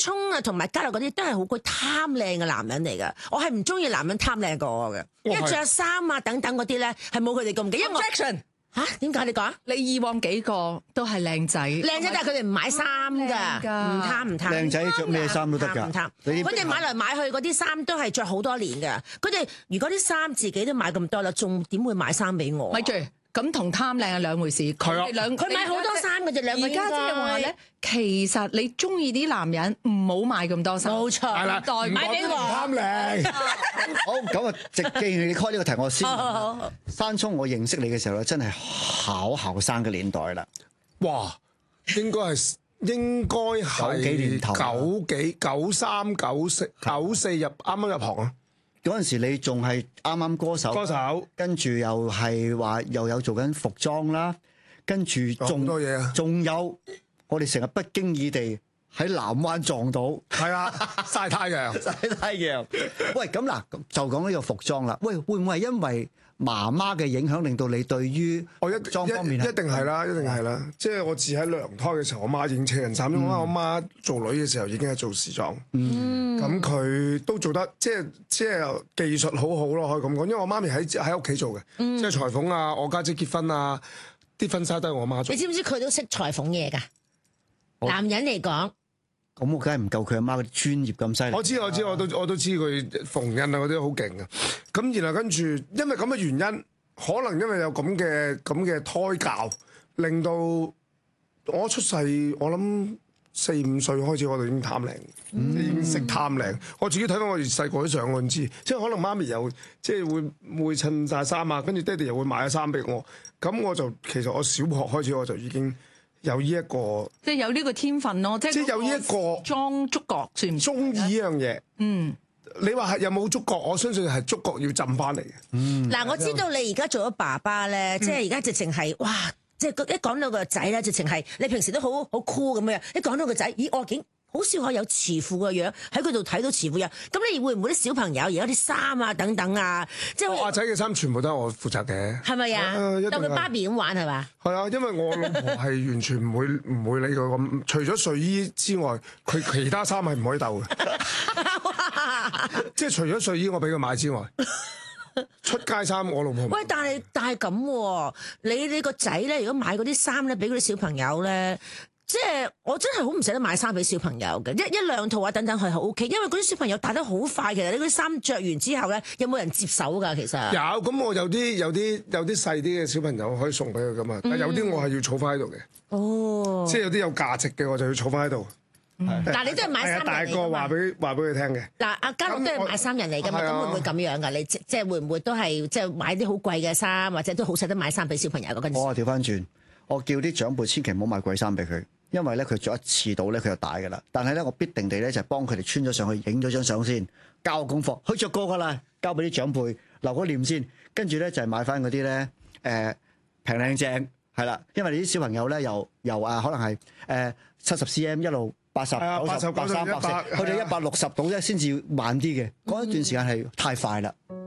聰啊同埋嘉樂嗰啲都係好鬼貪靚嘅男人嚟㗎。我係唔中意男人貪靚過我嘅，因為着衫啊等等嗰啲咧係冇佢哋咁嘅。因為 Objection 嚇點解你講？ 你以往幾個都係靚仔， 靚仔但係佢哋唔買衫㗎，唔貪。 靚仔着咩衫都得㗎， 唔貪。佢哋買來買去嗰啲衫都係着好多年㗎。佢哋如果啲衫自己都買咁多啦，仲點會買衫俾我？ 咪住。咁同貪靚係兩回事，佢買好多衫嘅啫，兩個而家即係話咧，其實你中意啲男人唔好買咁多衫， 冇錯， 係啦， 代買俾我貪靚。 好咁啊！既然你開呢個題，我先。山聰，我認識你嘅時候咧，真係好後生嘅年代啦。 哇！應該係九幾年頭 93、94入啱啱入行啊！ 嗰陣時你仲係啱啱歌手，跟住又係話又有做緊服裝啦，跟住仲多嘢啊！ 仲有我哋成日不經意地喺南灣撞到， 係啊，曬太陽， 曬太陽。喂，咁嗱就講呢個服裝啦。喂，會唔會係因為媽媽嘅影響令到你對於服裝方面一定係啦，一定係啦。即係我自喺娘胎嘅時候，我媽已經情人衫，因為我媽做女嘅時候已經係做時裝。咁佢都做得即係技術好好咯，可以咁講。因為我媽咪喺屋企做嘅，即係裁縫啊，我家姐結婚啊，啲婚紗都係我媽做。 你知唔知佢都識裁縫嘢㗎？男人嚟講， 咁我梗係唔夠佢阿媽嗰啲專業咁犀利。 我都知佢縫紉啊嗰啲好勁嘅。咁然後跟住，因為咁嘅原因，可能因為有咁嘅胎教，令到我出世，我諗4、5歲開始我就已經貪靚，已經識貪靚。我自己睇翻我細個啲相，我唔知，即係可能媽咪又即係會襯晒衫啊，跟住爹哋又會買咗衫俾我。咁我就其實我小學開始我就已經有呢一個， 即係有呢個天分咯，即係有呢一個裝觸覺算唔中意呢樣嘢。你話係有冇觸覺？我相信係觸覺要浸翻嚟嘅。 嗱，我知道你而家做咗爸爸咧，即係而家直情係哇！即係一講到個仔咧，直情係你平時都好酷咁樣，一講到個仔，咦，我竟好少可有慈父嘅樣喺佢度睇到慈父樣。咁你會唔會啲小朋友而家啲衫啊等等啊，即係我阿仔嘅衫全部都係我負責嘅， 係咪啊？當佢芭比咁玩係嘛？ 係啊，因為我老婆係完全唔會理佢咁，除咗睡衣之外，佢其他衫係唔可以鬥嘅，即係除咗睡衣我俾佢買之外。出街衫我老婆喂，但係咁，你個仔咧，如果買嗰啲衫咧，俾嗰啲小朋友咧，即係我真係好唔捨得買衫俾小朋友嘅，一兩套啊等等係好 OK，因為嗰啲小朋友大得好快，其實你嗰啲衫着完之後咧，有冇人接手㗎？其實有，咁我有啲細啲嘅小朋友可以送俾佢㗎嘛，但有啲我係要儲翻喺度嘅。哦，即係有啲有價值嘅我就要儲翻喺度。 但係你都係買衫人嚟㗎嘛？ 大個話俾佢聽嘅。 嗱，阿嘉樂都係買衫人嚟㗎嘛？咁會唔會咁樣㗎？你即係會唔會都係即係買啲好貴嘅衫，或者都好捨得買衫俾小朋友嗰陣時？ 我調翻轉，我叫啲長輩千祈唔好買貴衫俾佢，因為咧佢着一次到咧佢就大㗎啦。但係咧我必定地咧就係幫佢哋穿咗上去，影咗張相先，交功課。佢着過㗎啦，交俾啲長輩留個念先。跟住咧就係買翻嗰啲咧平靚正係啦，因為你啲小朋友咧由可能係70 cm 一路。80、90、83、100，去到160度啫，先至慢啲嘅。嗰一段時間係太快啦。